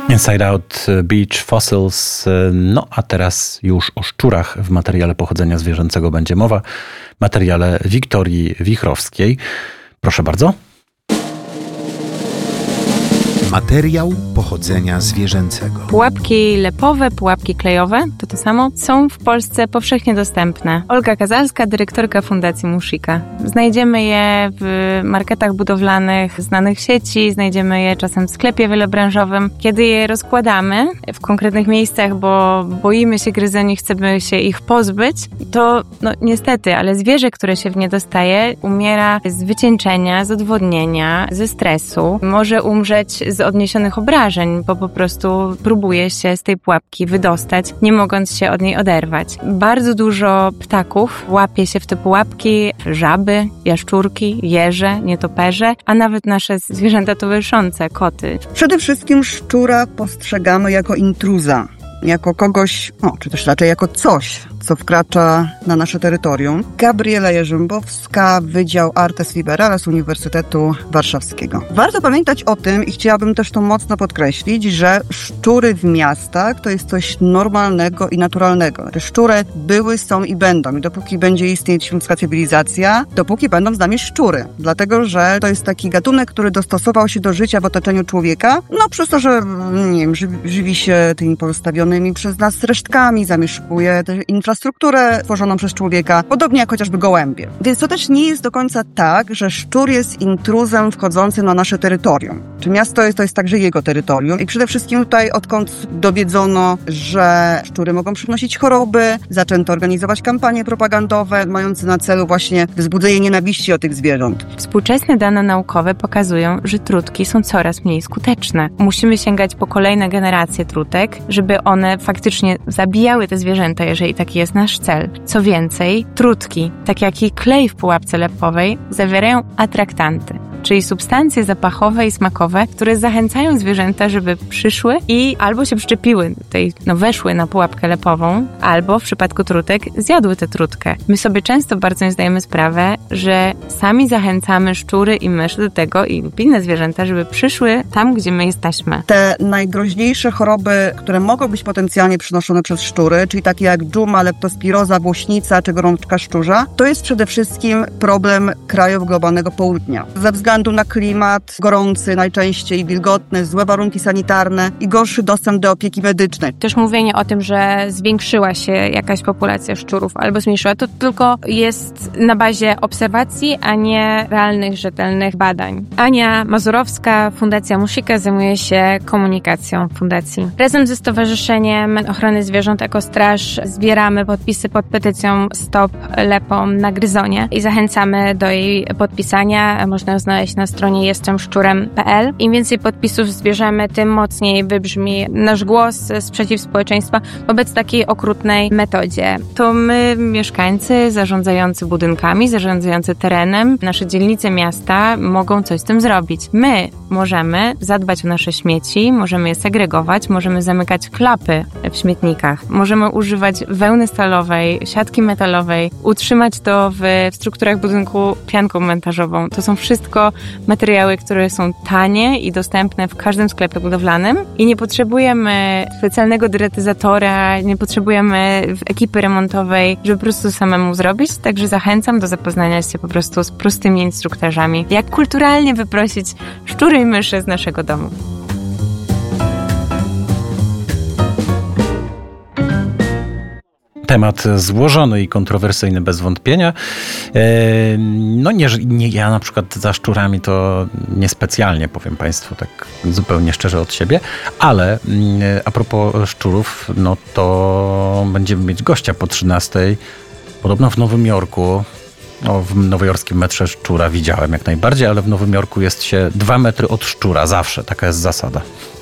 Inside Out Beach Fossils. No a teraz już o szczurach w materiale pochodzenia zwierzęcego będzie mowa. Materiale Wiktorii Wichrowskiej. Proszę bardzo. Materiał pochodzenia zwierzęcego. Pułapki lepowe, pułapki klejowe, to samo, są w Polsce powszechnie dostępne. Olga Kazalska, dyrektorka Fundacji Mushika. Znajdziemy je w marketach budowlanych znanych sieci, znajdziemy je czasem w sklepie wielobranżowym. Kiedy je rozkładamy w konkretnych miejscach, bo boimy się gryzoni, chcemy się ich pozbyć, to niestety, ale zwierzę, które się w nie dostaje, umiera z wycieńczenia, z odwodnienia, ze stresu. Może umrzeć z odniesionych obrażeń, bo po prostu próbuje się z tej pułapki wydostać, nie mogąc się od niej oderwać. Bardzo dużo ptaków łapie się w te pułapki, żaby, jaszczurki, jeże, nietoperze, a nawet nasze zwierzęta towarzyszące, koty. Przede wszystkim szczura postrzegamy jako intruza, jako kogoś, czy też raczej jako coś, co wkracza na nasze terytorium. Gabriela Jerzymbowska, Wydział Artes Liberales Uniwersytetu Warszawskiego. Warto pamiętać o tym i chciałabym też to mocno podkreślić, że szczury w miastach to jest coś normalnego i naturalnego. Te szczury były, są i będą. I dopóki będzie istnieć ludzka cywilizacja, dopóki będą z nami szczury. Dlatego, że to jest taki gatunek, który dostosował się do życia w otoczeniu człowieka, przez to, że żywi się tymi pozostawionymi przez nas resztkami, zamieszkuje infrastrukturę tworzoną przez człowieka, podobnie jak chociażby gołębie. Więc to też nie jest do końca tak, że szczur jest intruzem wchodzącym na nasze terytorium. Czy miasto to jest także jego terytorium i przede wszystkim tutaj, odkąd dowiedzono, że szczury mogą przynosić choroby, zaczęto organizować kampanie propagandowe mające na celu właśnie wzbudzenie nienawiści o tych zwierząt. Współczesne dane naukowe pokazują, że trutki są coraz mniej skuteczne. Musimy sięgać po kolejne generacje trutek, żeby one faktycznie zabijały te zwierzęta, jeżeli taki jest nasz cel. Co więcej, trutki, tak jak i klej w pułapce lepowej, zawierają atraktanty, czyli substancje zapachowe i smakowe, które zachęcają zwierzęta, żeby przyszły i albo się przyczepiły, weszły na pułapkę lepową, albo w przypadku trutek zjadły tę trutkę. My sobie często bardzo nie zdajemy sprawę, że sami zachęcamy szczury i myszy do tego i inne zwierzęta, żeby przyszły tam, gdzie my jesteśmy. Te najgroźniejsze choroby, które mogą być potencjalnie przynoszone przez szczury, czyli takie jak dżuma, leptospiroza, włośnica czy gorączka szczurza, to jest przede wszystkim problem krajów globalnego południa. Ze względu na klimat gorący, najczęściej wilgotny, złe warunki sanitarne i gorszy dostęp do opieki medycznej. Też mówienie o tym, że zwiększyła się jakaś populacja szczurów albo zmniejszyła, to tylko jest na bazie obserwacji, a nie realnych, rzetelnych badań. Ania Mazurowska, Fundacja Mushika, zajmuje się komunikacją fundacji. Razem ze Stowarzyszeniem Ochrony Zwierząt Ekostraż zbieramy podpisy pod petycją Stop Lepom na Gryzonie i zachęcamy do jej podpisania. Można ją znaleźć na stronie jestemszczurem.pl. Im więcej podpisów zbierzemy, tym mocniej wybrzmi nasz głos, sprzeciw społeczeństwa wobec takiej okrutnej metodzie. To my, mieszkańcy, zarządzający budynkami, zarządzający terenem, nasze dzielnice miasta mogą coś z tym zrobić. My możemy zadbać o nasze śmieci, możemy je segregować, możemy zamykać klapy w śmietnikach, możemy używać wełny stalowej, siatki metalowej, utrzymać to w strukturach budynku pianką montażową. To są wszystko materiały, które są tanie i dostępne w każdym sklepie budowlanym i nie potrzebujemy specjalnego deretyzatora, nie potrzebujemy ekipy remontowej, żeby po prostu samemu zrobić, także zachęcam do zapoznania się po prostu z prostymi instruktażami, jak kulturalnie wyprosić szczury i myszy z naszego domu. Temat złożony i kontrowersyjny bez wątpienia. Ja na przykład za szczurami to niespecjalnie, powiem Państwu tak zupełnie szczerze od siebie, ale a propos szczurów, to będziemy mieć gościa po 13:00. Podobno w Nowym Jorku, w nowojorskim metrze szczura widziałem jak najbardziej, ale w Nowym Jorku jest się 2 metry od szczura, zawsze, taka jest zasada.